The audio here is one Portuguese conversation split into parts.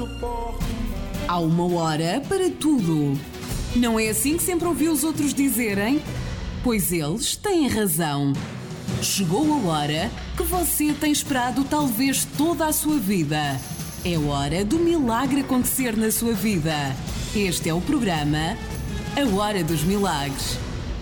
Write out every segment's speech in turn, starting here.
Há uma hora para tudo. Não é assim que sempre ouviu os outros dizerem? Pois eles têm razão. Chegou a hora que você tem esperado talvez toda a sua vida. É hora do milagre acontecer na sua vida. Este é o programa A Hora dos Milagres.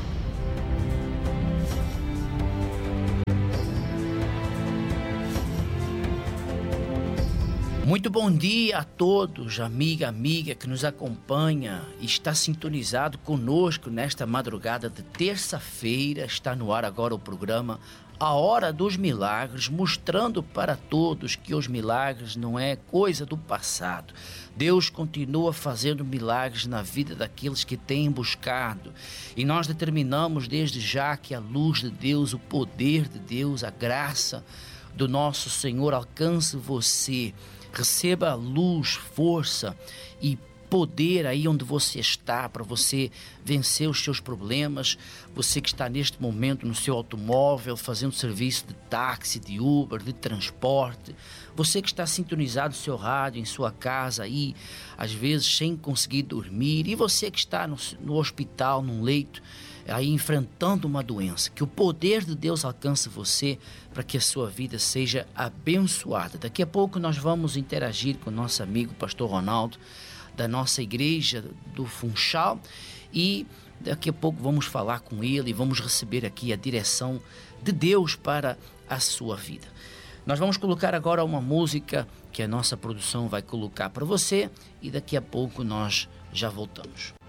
Muito bom dia a todos, amiga que nos acompanha e está sintonizado conosco nesta madrugada de terça-feira. Está no ar agora o programa A Hora dos Milagres, mostrando para todos que os milagres não é coisa do passado. Deus continua fazendo milagres na vida daqueles que têm buscado. E nós determinamos desde já que a luz de Deus, o poder de Deus, a graça do nosso Senhor alcance você. Receba luz, força e poder aí onde você está para você vencer os seus problemas. Você que está neste momento no seu automóvel, fazendo serviço de táxi, de Uber, de transporte. Você que está sintonizado no seu rádio, em sua casa aí, às vezes sem conseguir dormir. E você que está no hospital, num leito, aí enfrentando uma doença, que o poder de Deus alcance você para que a sua vida seja abençoada. Daqui a pouco nós vamos interagir com o nosso amigo Pastor Ronaldo, da nossa igreja do Funchal, e daqui a pouco vamos falar com ele e vamos receber aqui a direção de Deus para a sua vida. Nós vamos colocar agora uma música que a nossa produção vai colocar para você e daqui a pouco nós já voltamos.